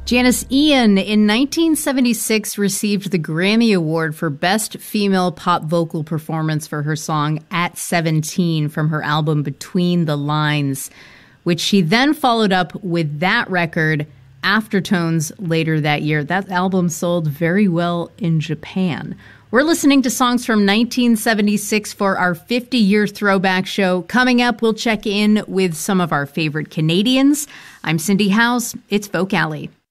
Janis Ian in 1976 received the Grammy Award for Best Female Pop Vocal Performance for her song At 17 from her album Between the Lines, which she then followed up with that record, Aftertones, later that year. That album sold very well in Japan. We're listening to songs from 1976 for our 50-year throwback show. Coming up, we'll check in with some of our favorite Canadians. I'm Cindy House. It's Folk Alley.